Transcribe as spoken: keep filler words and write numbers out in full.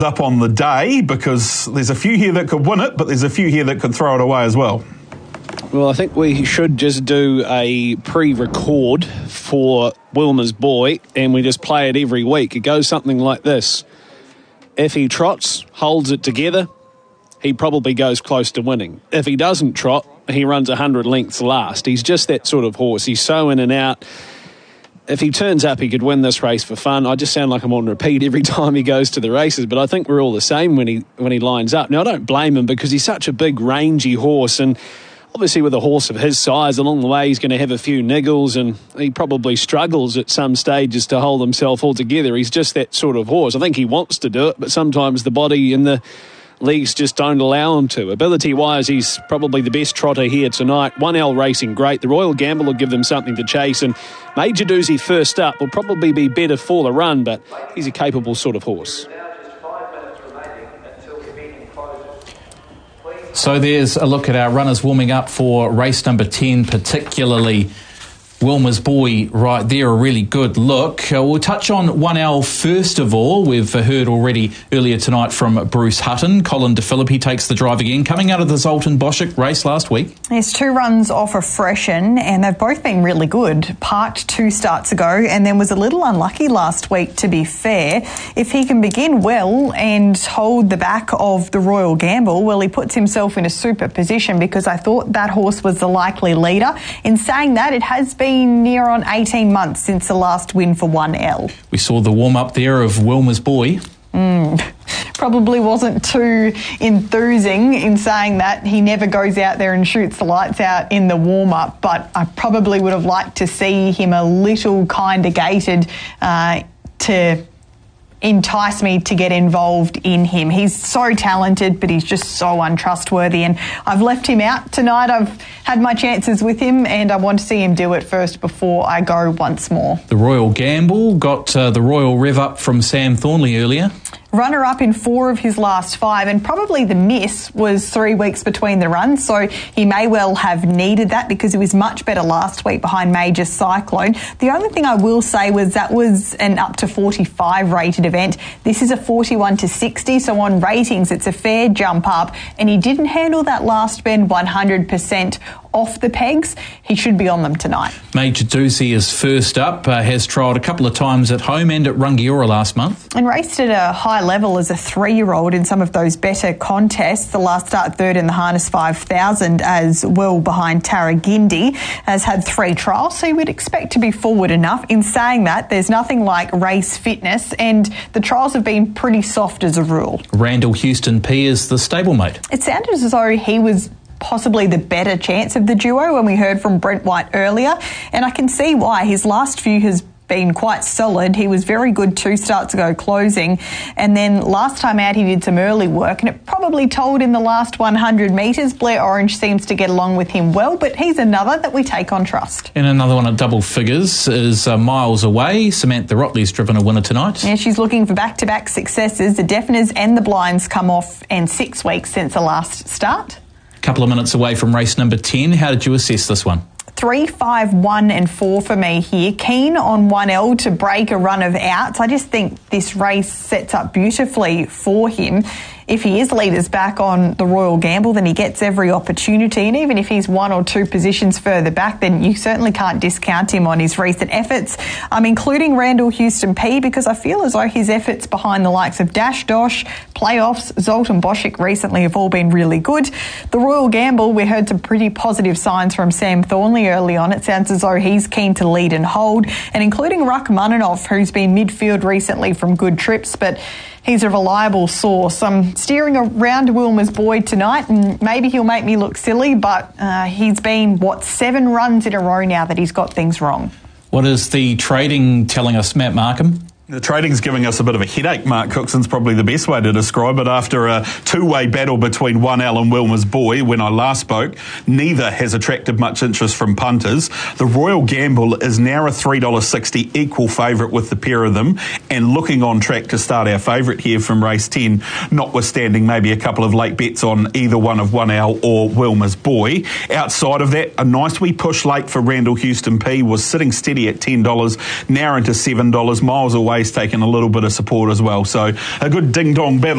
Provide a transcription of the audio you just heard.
up on the day, because there's a few here that could win it, but there's a few here that could throw it away as well. Well, I think we should just do a pre-record for Wilmer's Boy, and we just play it every week. It goes something like this. If he trots, holds it together, he probably goes close to winning. If he doesn't trot, he runs one hundred lengths last. He's just that sort of horse. He's so in and out. If he turns up, he could win this race for fun. I just sound like I'm on repeat every time he goes to the races, but I think we're all the same when he when he lines up. Now, I don't blame him because he's such a big, rangy horse, and obviously with a horse of his size, along the way he's going to have a few niggles, and he probably struggles at some stages to hold himself all together. He's just that sort of horse. I think he wants to do it, but sometimes the body and the leagues just don't allow him to. Ability-wise, he's probably the best trotter here tonight. one L racing great. The Royal Gamble will give them something to chase, and Major Doozy first up will probably be better for the run, but he's a capable sort of horse. So there's a look at our runners warming up for race number ten, particularly Wilmer's Boy right there, a really good look. Uh, we'll touch on one L first of all. We've uh, heard already earlier tonight from Bruce Hutton. Colin De Phillippi takes the drive again, coming out of the Zoltan Boschik race last week. There's two runs off a freshen, and they've both been really good. Parked two starts ago and then was a little unlucky last week, to be fair. If he can begin well and hold the back of the Royal Gamble, well, he puts himself in a super position, because I thought that horse was the likely leader. In saying that, it has been near on eighteen months since the last win for one L. We saw the warm-up there of Wilmer's Boy. Mm. Probably wasn't too enthusing in saying that. He never goes out there and shoots the lights out in the warm-up, but I probably would have liked to see him a little kind of gated uh, to entice me to get involved in him. He's so talented, but he's just so untrustworthy, and I've left him out tonight. I've had my chances with him, and I want to see him do it first before I go once more. The Royal Gamble got uh, the Royal Rev up from Sam Thornley earlier. Runner-up in four of his last five, and probably the miss was three weeks between the runs, so he may well have needed that, because he was much better last week behind Major Cyclone. The only thing I will say was that was an up to forty-five rated event. This is a forty-one to sixty, so on ratings it's a fair jump up, and he didn't handle that last bend one hundred percent off the pegs. He should be on them tonight. Major Doozy is first up, uh, has trialled a couple of times at home and at Rangiora last month. And raced at a high level as a three-year-old in some of those better contests. The last start third in the Harness five thousand as well behind Tarragindi. Has had three trials, so you would expect to be forward enough. In saying that, there's nothing like race fitness, and the trials have been pretty soft as a rule. Randall Houston P is the stablemate. It sounded as though he was possibly the better chance of the duo when we heard from Brent White earlier, and I can see why. His last few has been quite solid. He was very good two starts ago closing, and then last time out he did some early work, and it probably told in the last one hundred metres. Blair Orange seems to get along with him well, but he's another that we take on trust. And another one at double figures is uh, Miles Away. Samantha Rotley's driven a winner tonight. Yeah, she's looking for back-to-back successes. The deafeners and the blinds come off, and six weeks since the last start. Couple of minutes away from race number ten. How did you assess this one? Three, five, one and four for me here. Keen on one L to break a run of outs. I just think this race sets up beautifully for him. If he is leaders back on the Royal Gamble, then he gets every opportunity. And even if he's one or two positions further back, then you certainly can't discount him on his recent efforts. I'm including Randall Houston P, because I feel as though his efforts behind the likes of Dash Dosh, Playoffs, Zoltan Boschik recently have all been really good. The Royal Gamble, we heard some pretty positive signs from Sam Thornley early on. It sounds as though he's keen to lead and hold, and including Rachmaninoff, who's been midfield recently from good trips, but he's a reliable source. I'm steering around Wilmer's Boy tonight, and maybe he'll make me look silly, but uh, he's been, what, seven runs in a row now that he's got things wrong. What is the trading telling us, Matt Markham? The trading's giving us a bit of a headache, Mark Cookson's probably the best way to describe it. After a two-way battle between one L and Wilmer's Boy, when I last spoke, neither has attracted much interest from punters. The Royal Gamble is now a three dollars sixty equal favourite with the pair of them, and looking on track to start our favourite here from race ten, notwithstanding maybe a couple of late bets on either one of one L or Wilmer's Boy. Outside of that, a nice wee push late for Randall Houston P was sitting steady at ten dollars, now into seven dollars. Miles Away taken a little bit of support as well. So a good ding-dong battle.